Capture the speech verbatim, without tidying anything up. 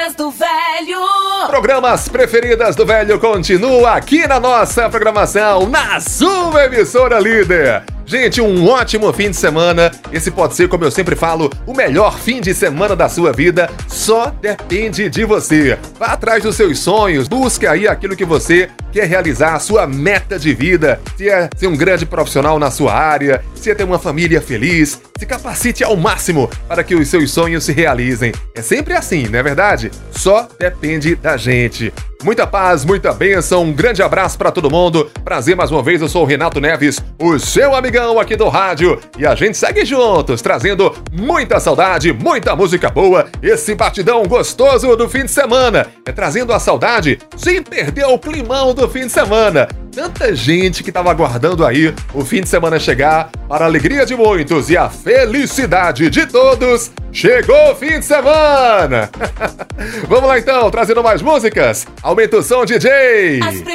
do velho. Programas preferidas do velho continua aqui na nossa programação, na sua emissora líder. Gente, um ótimo fim de semana. Esse pode ser, como eu sempre falo, o melhor fim de semana da sua vida. Só depende de você. Vá atrás dos seus sonhos, busque aí aquilo que você quer realizar, a sua meta de vida. Se é ser um grande profissional na sua área, se é ter uma família feliz, se capacite ao máximo para que os seus sonhos se realizem. É sempre assim, não é verdade? Só depende da gente. Muita paz, muita bênção, um grande abraço pra todo mundo. Prazer mais uma vez, eu sou o Renato Neves, o seu amigão aqui do rádio. E a gente segue juntos, trazendo muita saudade, muita música boa. Esse batidão gostoso do fim de semana. É trazendo a saudade sem perder o climão do fim de semana. Tanta gente que tava aguardando aí o fim de semana chegar, para a alegria de muitos e a felicidade de todos. Chegou o fim de semana! Vamos lá então, trazendo mais músicas. Aumenta o som, D J!